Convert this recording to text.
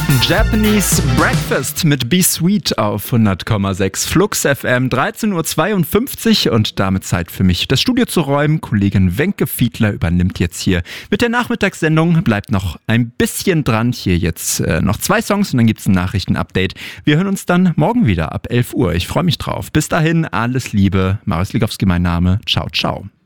Japanese Breakfast mit Be Sweet auf 100,6 Flux FM, 13.52 Uhr und damit Zeit für mich, das Studio zu räumen. Kollegin Wenke Fiedler übernimmt jetzt hier mit der Nachmittagssendung. Bleibt noch ein bisschen dran. Hier jetzt noch 2 Songs und dann gibt es ein Nachrichtenupdate. Wir hören uns dann morgen wieder ab 11 Uhr. Ich freue mich drauf. Bis dahin, alles Liebe. Marius Ligowski mein Name. Ciao, ciao.